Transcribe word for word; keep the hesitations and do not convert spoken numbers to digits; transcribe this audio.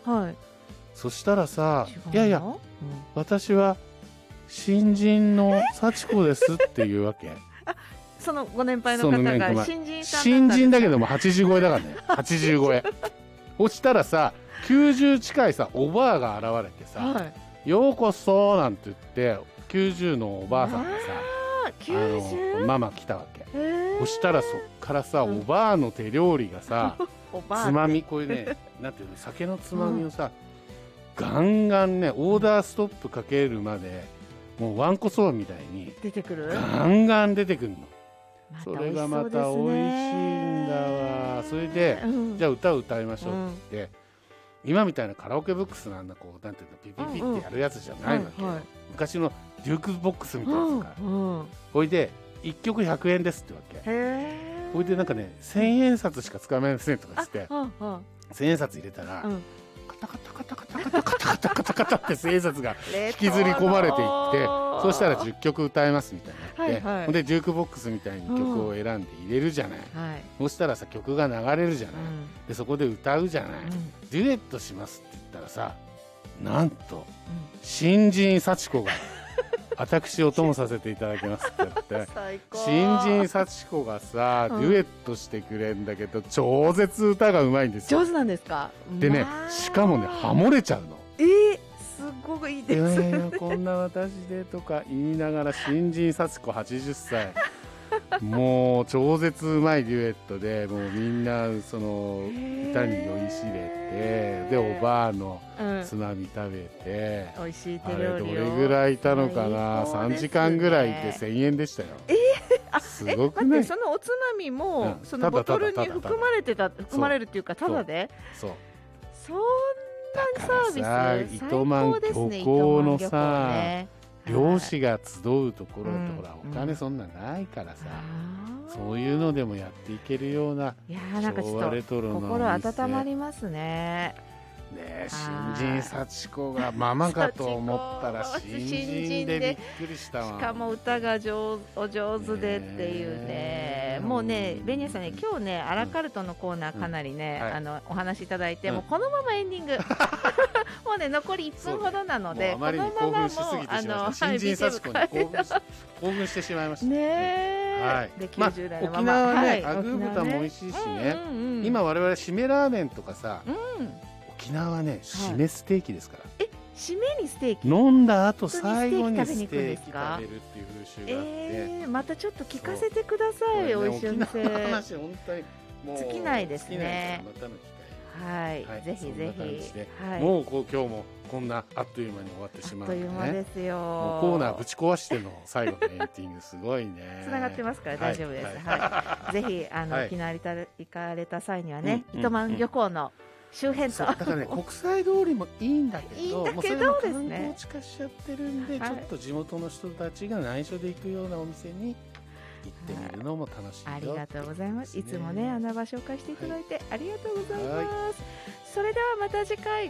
はい、 そしたらさ、 違うのいやいや、 うん、 私は新人の幸子ですっていうわけ。 そのご年配の方その年配が新人さんだったんですか？ 新人だけどもはちじゅう超えだからね。はちじゅう超え。そしたらさ、きゅうじゅう近いさおばあが現れてさ、 はい、 ようこそなんて言ってきゅうじゅうのおばあさんがさ、 あーきゅうじゅう、 あのママ来たわけ。 へー、 そしたらそっからさ、 うんおばあの手料理がさおばあつまみ、こういうね、なんていうの、酒のつまみをさ、ガンガンね、オーダーストップかけるまでもうわんこそばみたいに出てくる、 ガンガン出てくるの。 またそれがまた美味しいんだわ。それで、 うん、 じゃあ歌を歌いましょうって言って、うん、今みたいなカラオケブックスなんだ、こうなんていうの、ピピピってやるやつじゃないわけよ、 うんうん、 昔のデュークボックスみたいなやつから、 うんうん、 ほいでいっきょくひゃくえんですってわけ。 へー、 ほいでなんかね、せんえん札しか使えませんとかして、 あ、あ、 せんえん札入れたら、 うん、 カタカタカタカタカタカタカタカタカタってせんえん札が引きずり込まれていって、そしたらじゅっきょく歌えますみたいになって、はいはい、ほんでデュークボックスみたいに曲を選んで入れるじゃない、うん、はい、そしたらさ曲が流れるじゃない、うん、でそこで歌うじゃない、うん、デュエットしますって言ったらさ、なんと、うん、新人幸子が私お供させていただきますって言って新人幸子がさ、うん、デュエットしてくれるんだけど超絶歌がうまいんですよ。 上手なんですか？ でね、しかもねハモれちゃうの。 えー、すごくいいです、 えー、こんな私でとか言いながら新人幸子はちじゅっさいもう超絶うまいデュエットでもうみんなその歌に酔いしれて、でおばあのつまみ食べて、 うん、美味しい手あ料理を、 れどれぐらいいたのかな、ね、さんじかんぐらいでせんえんでしたよ。 えー、あ、 すごくね。 え、待って、そのおつまみも、うん、そのボトルに含まれてた、含まれるっていうかただで、 そうそんなサービス糸満漁港のさ、 ね、 漁師が集うところって、うん、ほらお金そんなないからさ、うん、そういうのでもやっていけるような昭和レトロな心温まりますね。 ねえ、新人幸子がママかと思ったら新人でびっくりしたわ。 しかも歌が上お上手でっていうね、もうね、ベニヤさんね、今日ねアラカルトのコーナーかなりね、うん、はい、あのお話いただいて、うん、もうこのままエンディングもうね残りいっぷんほどなので、 あまりに興奮しすぎてしまいました。新人幸子に興奮し興奮してしまいましたね。 ね、 はい、 できゅうじゅう代のママ、 まあ、沖縄はね、 はい、 アグー豚も美味しいしね、 うんうんうん、 今我々締めラーメンとかさ、 うん、 沖縄はね締めステーキですから、はい、 え、締めにステーキ、 飲んだ後最後にステーキ食べるっていう風習があって、 えー、またちょっと聞かせてください、ね、おいしいお店。 沖縄の話本当にもう尽きないですね。 またの機はい、はい、ぜひぜひ、 はい、もうこう今日もこんなあっという間に終わってしまうので、ね、 あっという間ですよ。 もうコーナーぶち壊しての最後のエンディングすごいね。 つながってますから大丈夫です。はい、はい、ぜひあの、はい、沖縄に行かれた際にはね、うん、糸満漁港の周辺と、 だからね国際通りもいいんだけど、 いいんだけどですね、 もうそれも観光地化しちゃってるんで、はい、ちょっと地元の人たちが内緒で行くようなお店に行ってみるのも楽しいよ、はい、 ありがとうございます。いつもね穴場紹介していただいて、はい、ありがとうございます。それではまた次回。